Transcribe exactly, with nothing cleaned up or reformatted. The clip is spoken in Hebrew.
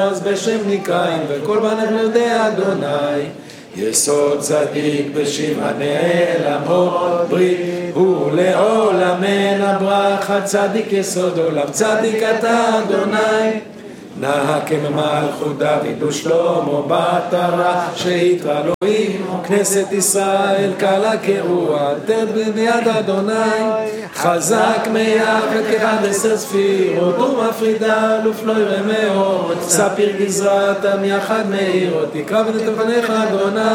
אז בשם נקראים וכל בניך לידי אדוני. יסוד צדיק בשמעני לעמוד ברית הוא לעולמן הברכה. צדיק יסוד עולם צדיק אתה אדוני. נהקם מלכות דוד ושלמה בתרה שהתרא אלוהים כנסת ישראל קלה כרוח תת ביד אדוני. חזק מיחד כאחד עשר ספירות ומפרידה אלוף לא יראה מאוד. ספיר גזרתם יחד מאירות תקרב את לפניך אדוני.